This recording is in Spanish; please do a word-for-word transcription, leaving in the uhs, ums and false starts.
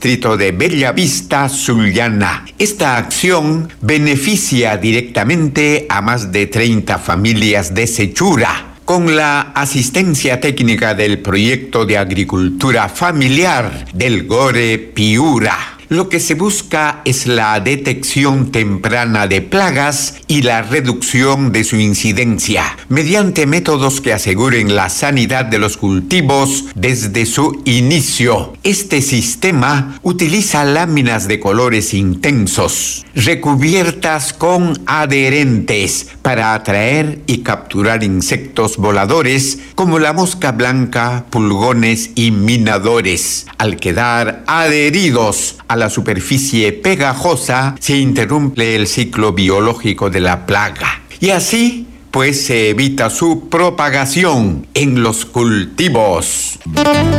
distrito de Bellavista, Sullana. Esta acción beneficia directamente a más de treinta familias de Sechura, con la asistencia técnica del proyecto de agricultura familiar del Gore Piura. Lo que se busca es la detección temprana de plagas y la reducción de su incidencia, mediante métodos que aseguren la sanidad de los cultivos desde su inicio. Este sistema utiliza láminas de colores intensos, recubiertas con adherentes, para atraer y capturar insectos voladores como la mosca blanca, pulgones y minadores. Al quedar adheridos a la superficie pegajosa, se interrumpe el ciclo biológico de la plaga. Y así, pues, se evita su propagación en los cultivos.